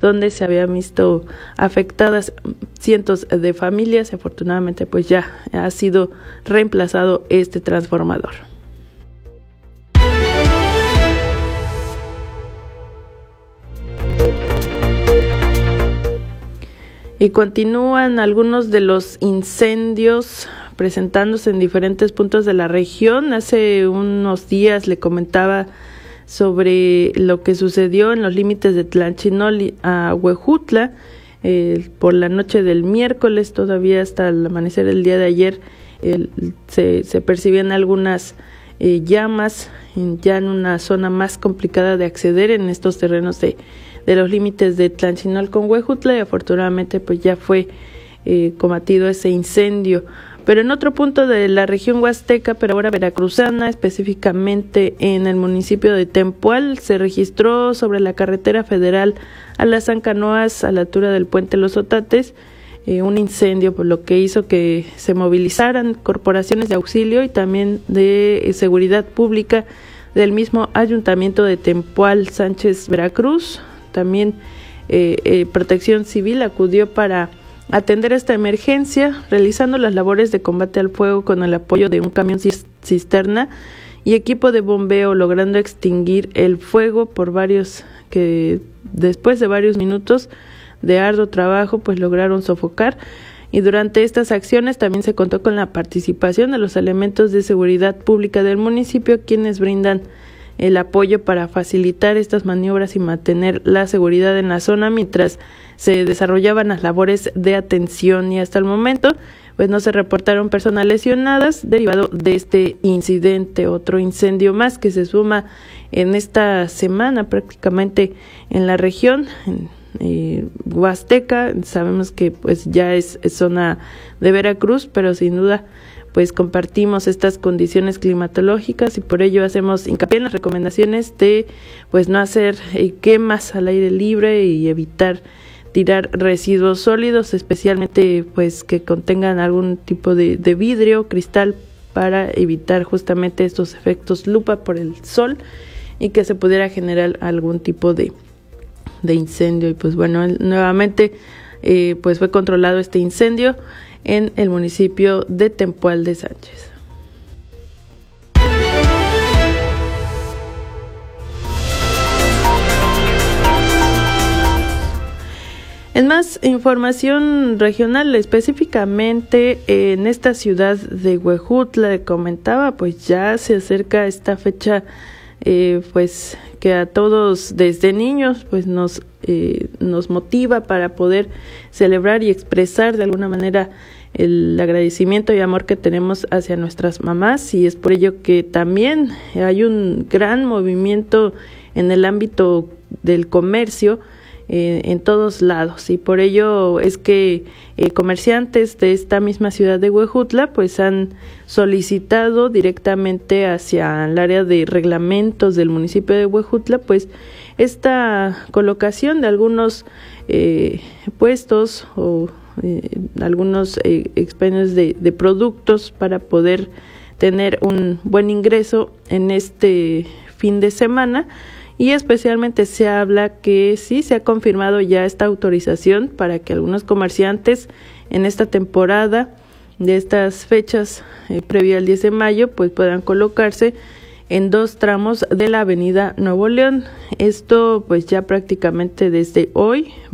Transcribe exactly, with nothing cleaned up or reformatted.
donde se habían visto afectadas cientos de familias. Y afortunadamente pues ya ha sido reemplazado este transformador. Y continúan algunos de los incendios presentándose en diferentes puntos de la región. Hace unos días le comentaba sobre lo que sucedió en los límites de Tlanchinol a Huejutla eh, por la noche del miércoles, todavía hasta el amanecer del día de ayer eh, se, se percibían algunas eh, llamas en, ya en una zona más complicada de acceder en estos terrenos de de los límites de Tlanchinol con Huejutla, y afortunadamente pues ya fue eh, combatido ese incendio. Pero en otro punto de la región huasteca, pero ahora veracruzana, específicamente en el municipio de Tempual, se registró sobre la carretera federal a las Zancanoas, a la altura del puente Los Otates, eh, un incendio, por lo que hizo que se movilizaran corporaciones de auxilio y también de eh, seguridad pública del mismo ayuntamiento de Tempual, Sánchez, Veracruz. También eh, eh, Protección Civil acudió para atender esta emergencia, realizando las labores de combate al fuego con el apoyo de un camión cisterna y equipo de bombeo, logrando extinguir el fuego por varios que después de varios minutos de arduo trabajo pues lograron sofocar. Y durante estas acciones también se contó con la participación de los elementos de seguridad pública del municipio, quienes brindan el apoyo para facilitar estas maniobras y mantener la seguridad en la zona mientras se desarrollaban las labores de atención. Y hasta el momento pues no se reportaron personas lesionadas derivado de este incidente. Otro incendio más que se suma en esta semana prácticamente en la región en, eh, huasteca. Sabemos que pues ya es, es zona de Veracruz, pero sin duda pues compartimos estas condiciones climatológicas y por ello hacemos hincapié en las recomendaciones de pues no hacer eh, quemas al aire libre y evitar tirar residuos sólidos, especialmente pues que contengan algún tipo de, de vidrio, cristal, para evitar justamente estos efectos lupa por el sol y que se pudiera generar algún tipo de, de incendio. Y pues bueno, nuevamente eh, pues fue controlado este incendio en el municipio de Tempual de Sánchez. En más información regional, específicamente en esta ciudad de Huejutla, comentaba, pues ya se acerca esta fecha, eh, pues que a todos desde niños, pues nos eh, nos motiva para poder celebrar y expresar de alguna manera el agradecimiento y amor que tenemos hacia nuestras mamás, y es por ello que también hay un gran movimiento en el ámbito del comercio Eh, en todos lados, y por ello es que eh, comerciantes de esta misma ciudad de Huejutla pues han solicitado directamente hacia el área de reglamentos del municipio de Huejutla pues esta colocación de algunos eh, puestos o eh, algunos eh, expendios de, de productos para poder tener un buen ingreso en este fin de semana. Y especialmente se habla que sí se ha confirmado ya esta autorización para que algunos comerciantes en esta temporada de estas fechas eh, previa al diez de mayo pues puedan colocarse en dos tramos de la avenida Nuevo León. Esto pues ya prácticamente desde hoy,